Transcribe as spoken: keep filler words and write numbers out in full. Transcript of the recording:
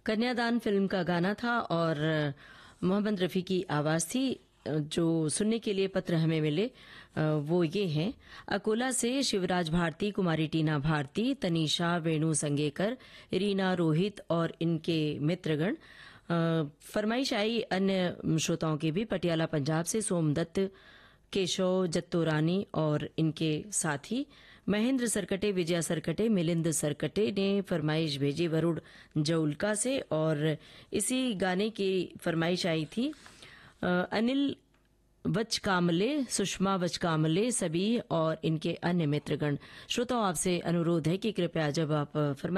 कन्यादान फिल्म का गाना था और मोहम्मद रफ़ी की आवाज़ थी। जो सुनने के लिए पत्र हमें मिले वो ये हैं। अकोला से शिवराज भारती, कुमारी टीना भारती, तनीषा, वेणु संगेकर, रीना, रोहित और इनके मित्रगण। फरमाइश आई अन्य श्रोताओं की भी। पटियाला पंजाब से सोमदत्त, केशव जत्तोरानी और इनके साथी महेंद्र सरकटे, विजया सरकटे, मिलिंद सरकटे ने फरमाइश भेजी वरुण जौलका से। और इसी गाने की फरमाइश आई थी अनिल वचकामले, सुषमा वचकामले, सभी और इनके अन्य मित्रगण। श्रोताओं, आपसे अनुरोध है कि कृपया जब आप फरमाइश